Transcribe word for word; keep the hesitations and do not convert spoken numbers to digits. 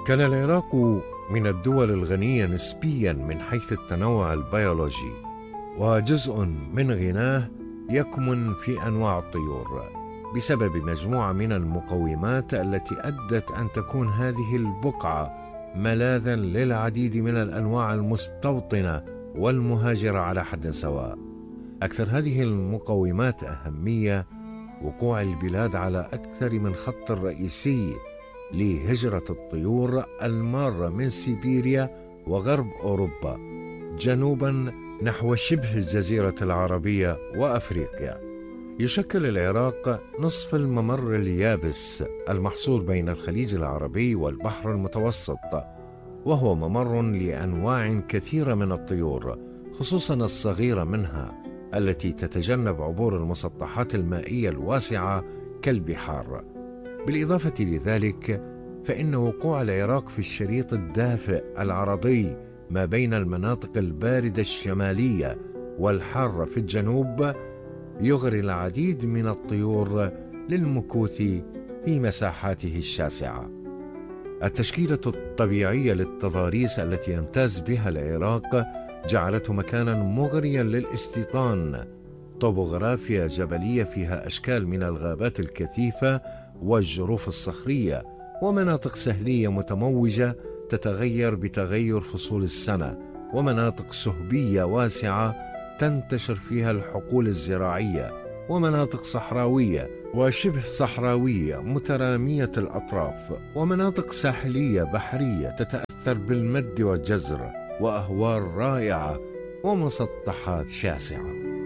كان العراق من الدول الغنية نسبيا من حيث التنوع البيولوجي، وجزء من غناه يكمن في أنواع الطيور بسبب مجموعة من المقومات التي أدت أن تكون هذه البقعة ملاذا للعديد من الأنواع المستوطنة والمهاجرة على حد سواء. أكثر هذه المقومات أهمية وقوع البلاد على أكثر من خط رئيسي لهجرة الطيور المارة من سيبيريا وغرب أوروبا جنوبا نحو شبه الجزيرة العربية وأفريقيا. يشكل العراق نصف الممر اليابس المحصور بين الخليج العربي والبحر المتوسط، وهو ممر لأنواع كثيرة من الطيور، خصوصا الصغيرة منها التي تتجنب عبور المسطحات المائية الواسعة كالبحار. بالإضافة لذلك فإن وقوع العراق في الشريط الدافئ العرضي ما بين المناطق الباردة الشمالية والحارة في الجنوب يغري العديد من الطيور للمكوث في مساحاته الشاسعة. التشكيلة الطبيعية للتضاريس التي يمتاز بها العراق جعلته مكانا مغريا للاستيطان. طبوغرافيا جبلية فيها أشكال من الغابات الكثيفة والجروف الصخرية، ومناطق سهلية متموجة تتغير بتغير فصول السنة، ومناطق سهبية واسعة تنتشر فيها الحقول الزراعية، ومناطق صحراوية وشبه صحراوية مترامية الأطراف، ومناطق ساحلية بحرية تتأثر بالمد والجزر، وأهوار رائعة ومسطحات شاسعة.